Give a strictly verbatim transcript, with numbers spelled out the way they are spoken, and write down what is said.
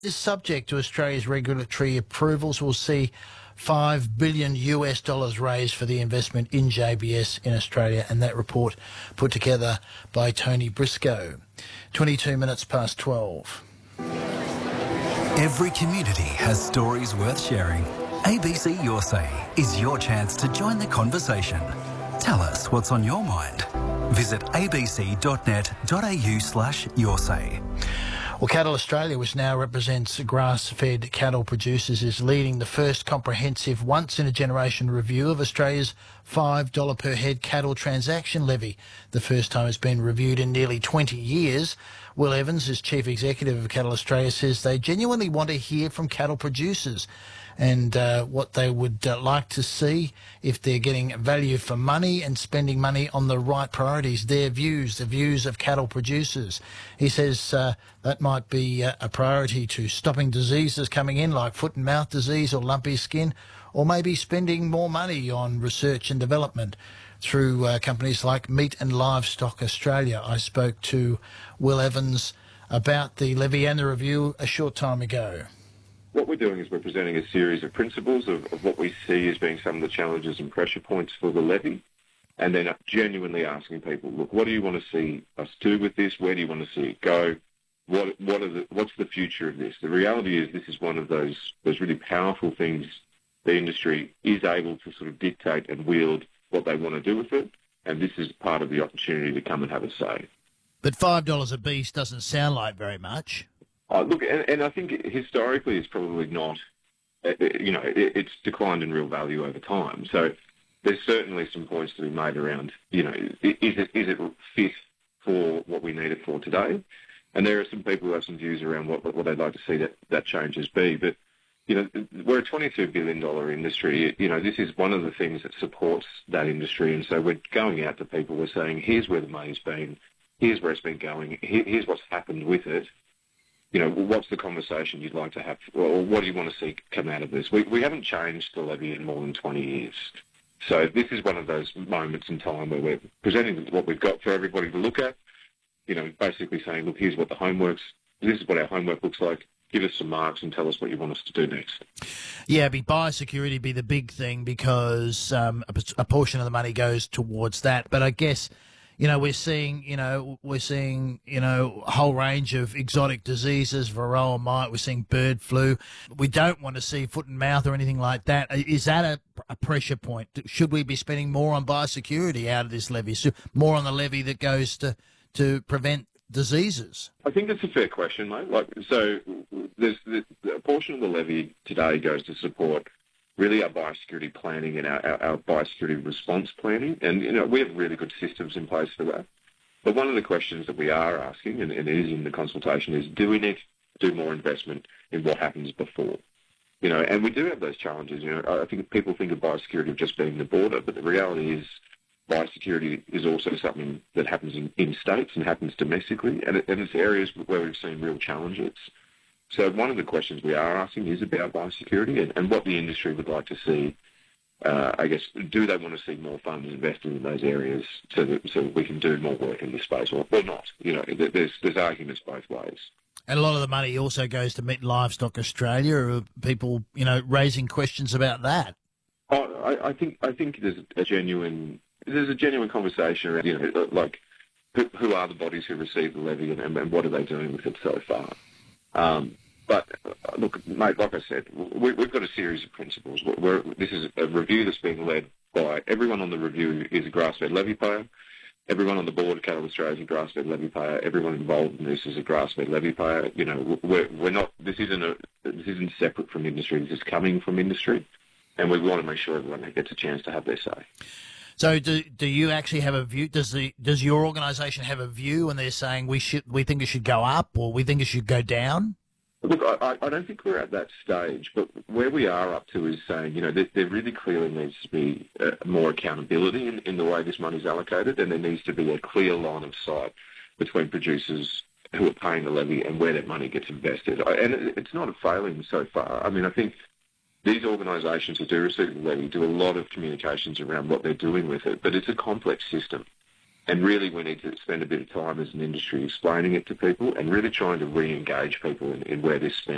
is subject to Australia's regulatory approvals. We'll see five billion U S dollars raised for the investment in J B S in Australia, and that report put together by Tony Briscoe. twenty-two minutes past twelve. Every community has stories worth sharing. A B C Your Say is your chance to join the conversation. Tell us what's on your mind. Visit abc.net.au slash your say. Well, Cattle Australia, which now represents grass-fed cattle producers, is leading the first comprehensive once-in-a-generation review of Australia's five dollars per head cattle transaction levy. The first time it's been reviewed in nearly twenty years. Will Evans, as Chief Executive of Cattle Australia, says they genuinely want to hear from cattle producers and uh, what they would uh, like to see if they're getting value for money and spending money on the right priorities, their views, the views of cattle producers. He says uh, that might be uh, a priority to stopping diseases coming in like foot and mouth disease or lumpy skin, or maybe spending more money on research and development through uh, companies like Meat and Livestock Australia. I spoke to Will Evans about the levy and the review a short time ago. What we're doing is we're presenting a series of principles of, of what we see as being some of the challenges and pressure points for the levy, and then genuinely asking people, look, what do you want to see us do with this? Where do you want to see it go? What, what are the, what's the future of this? The reality is this is one of those, those really powerful things the industry is able to sort of dictate and wield what they want to do with it, and this is part of the opportunity to come and have a say. But five dollars a beast doesn't sound like very much. Uh, look, and, and I think historically it's probably not, uh, you know, it, it's declined in real value over time. So there's certainly some points to be made around, you know, is it is it fit for what we need it for today? And there are some people who have some views around what what they'd like to see that, that changes be. But, you know, we're a twenty-two billion dollars industry. You know, this is one of the things that supports that industry. And so we're going out to people, we're saying, here's where the money's been, here's where it's been going, here's what's happened with it. You know, what's the conversation you'd like to have, or what do you want to see come out of this? We we haven't changed the levy in more than twenty years. So this is one of those moments in time where we're presenting what we've got for everybody to look at, you know, basically saying, look, here's what the homework's, this is what our homework looks like. Give us some marks and tell us what you want us to do next. Yeah, be biosecurity be the big thing because um, a, a portion of the money goes towards that. But I guess, you know, we're seeing, you know, we're seeing, you know, a whole range of exotic diseases, varroa mite, we're seeing bird flu. We don't want to see foot and mouth or anything like that. Is that a, a pressure point? Should we be spending more on biosecurity out of this levy? So more on the levy that goes to, to prevent diseases? I think that's a fair question, mate. Like, so there's the, a portion of the levy today goes to support really our biosecurity planning and our, our, our biosecurity response planning. And, you know, we have really good systems in place for that. But one of the questions that we are asking, and, and it is in the consultation, is do we need to do more investment in what happens before? You know, and we do have those challenges. You know, I think people think of biosecurity of just being the border, but the reality is biosecurity is also something that happens in, in states and happens domestically, and, it, and it's areas where we've seen real challenges. So one of the questions we are asking is about biosecurity and, and what the industry would like to see. Uh, I guess, do they want to see more funds invested in those areas so that so we can do more work in this space, or, or not? You know, there's there's arguments both ways. And a lot of the money also goes to Meat and Livestock Australia. Are people, you know, raising questions about that? Oh, I, I think I think there's a genuine there's a genuine conversation around, you know, like who, who are the bodies who receive the levy and, and what are they doing with it so far? Um, but uh, look, mate, like I said, we, we've got a series of principles. We're, we're, this is a review that's being led by everyone on the review is a grass-fed levy payer. Everyone on the board of Cattle Australia is a grass-fed levy payer. Everyone involved in this is a grass-fed levy payer. You know, we're, we're not. This isn't a. This isn't separate from industry. This is coming from industry, and we want to make sure everyone gets a chance to have their say. So, do do you actually have a view? Does the does your organisation have a view, and they're saying we should we think it should go up, or we think it should go down? Look, I, I don't think we're at that stage, but where we are up to is saying, you know, there, there really clearly needs to be uh, more accountability in, in the way this money is allocated, and there needs to be a clear line of sight between producers who are paying the levy and where that money gets invested. I, and it, it's not a failing so far. I mean, I think these organisations who do receive the levy do a lot of communications around what they're doing with it, but it's a complex system. And really we need to spend a bit of time as an industry explaining it to people and really trying to re-engage people in, in where this spend